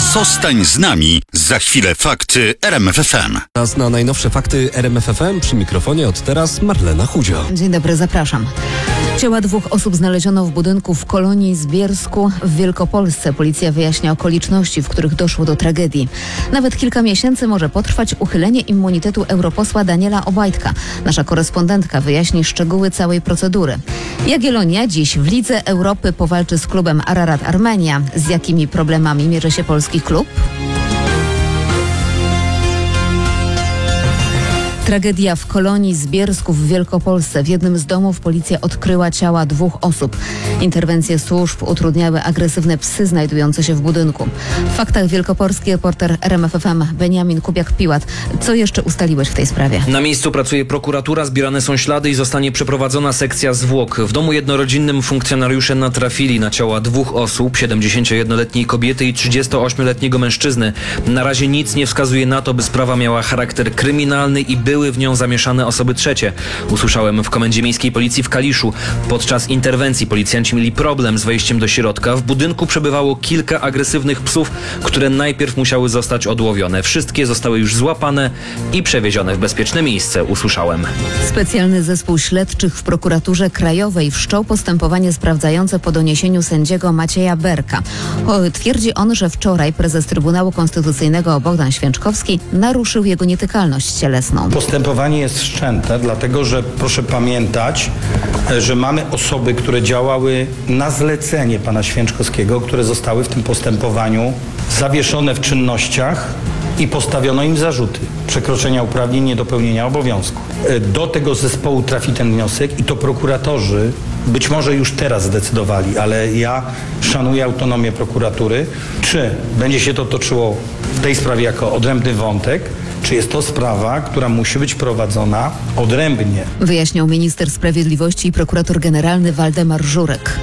Zostań z nami. Za chwilę fakty RMF FM. Czas na najnowsze fakty RMF FM. Przy mikrofonie od teraz Marlena Chudzio. Dzień dobry, zapraszam. Ciała 2 osób znaleziono w budynku w Kolonii Zbiersku w Wielkopolsce. Policja wyjaśnia okoliczności, w których doszło do tragedii. Nawet kilka miesięcy może potrwać uchylenie immunitetu europosła Daniela Obajtka. Nasza korespondentka wyjaśni szczegóły całej procedury. Jagiellonia dziś w Lidze Europy powalczy z klubem Ararat Armenia. Z jakimi problemami mierzy się polski klub? Tragedia w Kolonii Zbiersku w Wielkopolsce. W jednym z domów policja odkryła ciała 2 osób. Interwencje służb utrudniały agresywne psy znajdujące się w budynku. W faktach wielkopolski reporter RMF FM Beniamin Kubiak-Piłat. Co jeszcze ustaliłeś w tej sprawie? Na miejscu pracuje prokuratura, zbierane są ślady i zostanie przeprowadzona sekcja zwłok. W domu jednorodzinnym funkcjonariusze natrafili na ciała 2 osób, 71-letniej kobiety i 38-letniego mężczyzny. Na razie nic nie wskazuje na to, by sprawa miała charakter kryminalny i były w nią zamieszane osoby trzecie. Usłyszałem w Komendzie Miejskiej Policji w Kaliszu. Podczas interwencji policjanci mieli problem z wejściem do środka. W budynku przebywało kilka agresywnych psów, które najpierw musiały zostać odłowione. Wszystkie zostały już złapane i przewiezione w bezpieczne miejsce, usłyszałem. Specjalny zespół śledczych w prokuraturze krajowej wszczął postępowanie sprawdzające po doniesieniu sędziego Macieja Berka. Twierdzi on, że wczoraj prezes Trybunału Konstytucyjnego Bogdan Święczkowski naruszył jego nietykalność cielesną. Postępowanie jest wszczęte, dlatego że proszę pamiętać, że mamy osoby, które działały na zlecenie pana Święczkowskiego, które zostały w tym postępowaniu zawieszone w czynnościach i postawiono im zarzuty przekroczenia uprawnień, niedopełnienia obowiązków. Do tego zespołu trafi ten wniosek i to prokuratorzy być może już teraz zdecydowali, ale ja szanuję autonomię prokuratury, czy będzie się to toczyło w tej sprawie jako odrębny wątek, czy jest to sprawa, która musi być prowadzona odrębnie. Wyjaśniał minister sprawiedliwości i prokurator generalny Waldemar Żurek.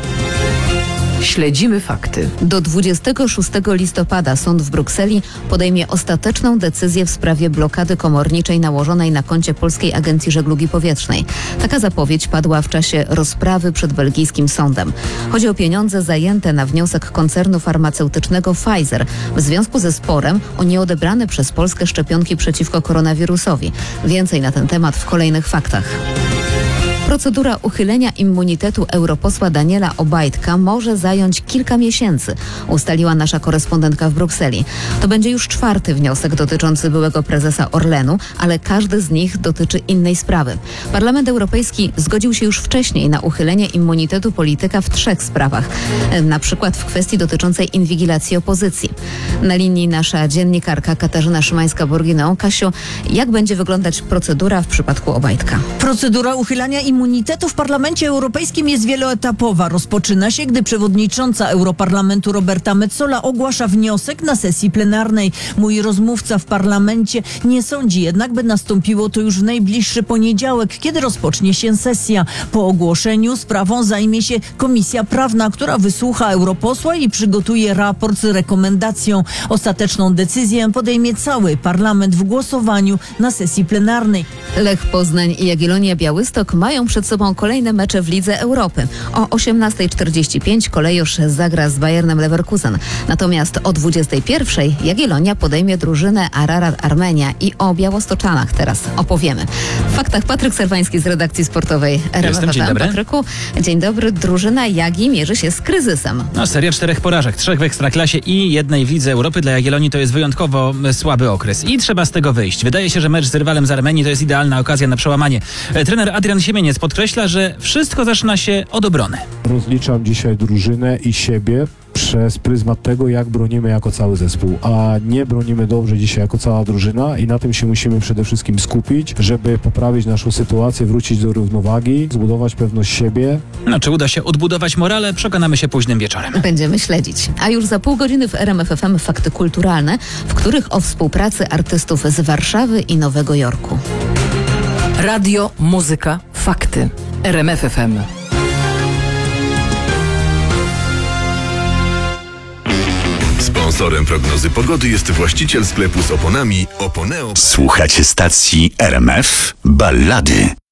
Śledzimy fakty. Do 26 listopada sąd w Brukseli podejmie ostateczną decyzję w sprawie blokady komorniczej nałożonej na koncie Polskiej Agencji Żeglugi Powietrznej. Taka zapowiedź padła w czasie rozprawy przed belgijskim sądem. Chodzi o pieniądze zajęte na wniosek koncernu farmaceutycznego Pfizer w związku ze sporem o nieodebrane przez Polskę szczepionki przeciwko koronawirusowi. Więcej na ten temat w kolejnych faktach. Procedura uchylenia immunitetu europosła Daniela Obajtka może zająć kilka miesięcy, ustaliła nasza korespondentka w Brukseli. To będzie już 4. wniosek dotyczący byłego prezesa Orlenu, ale każdy z nich dotyczy innej sprawy. Parlament Europejski zgodził się już wcześniej na uchylenie immunitetu polityka w 3 sprawach, na przykład w kwestii dotyczącej inwigilacji opozycji. Na linii nasza dziennikarka Katarzyna Szymańska-Bourguignon. Kasiu, jak będzie wyglądać procedura w przypadku Obajtka? Procedura uchylania immunitetu w Parlamencie Europejskim jest wieloetapowa. Rozpoczyna się, gdy przewodnicząca Europarlamentu Roberta Metsola ogłasza wniosek na sesji plenarnej. Mój rozmówca w parlamencie nie sądzi jednak, by nastąpiło to już w najbliższy poniedziałek, kiedy rozpocznie się sesja. Po ogłoszeniu sprawą zajmie się Komisja Prawna, która wysłucha europosła i przygotuje raport z rekomendacją. Ostateczną decyzję podejmie cały parlament w głosowaniu na sesji plenarnej. Lech Poznań i Jagiellonia Białystok mają przed sobą kolejne mecze w Lidze Europy. O 18:45 Kolejusz zagra z Bayernem Leverkusen. Natomiast o 21:00 Jagiellonia podejmie drużynę Ararat Armenia i o Białostoczanach teraz opowiemy. W faktach Patryk Serwański z redakcji sportowej RMF FM. Dzień dobry. Patryku, dzień dobry. Drużyna Jagi mierzy się z kryzysem. Seria 4 porażek, 3 w Ekstraklasie i 1 w Lidze Europy. Dla Jagiellonii to jest wyjątkowo słaby okres i trzeba z tego wyjść. Wydaje się, że mecz z rywalem z Armenii to jest idealna okazja na przełamanie. Trener Adrian Siemieniec podkreśla, że wszystko zaczyna się od obrony. Rozliczam dzisiaj drużynę i siebie przez pryzmat tego, jak bronimy jako cały zespół, a nie bronimy dobrze dzisiaj jako cała drużyna i na tym się musimy przede wszystkim skupić, żeby poprawić naszą sytuację, wrócić do równowagi, zbudować pewność siebie. Czy uda się odbudować morale? Przekonamy się późnym wieczorem. Będziemy śledzić. A już za pół godziny w RMF FM fakty kulturalne, w których o współpracy artystów z Warszawy i Nowego Jorku. Radio, muzyka, fakty. RMF FM. Sponsorem prognozy pogody jest właściciel sklepu z oponami Oponeo. Słuchacie stacji RMF Ballady.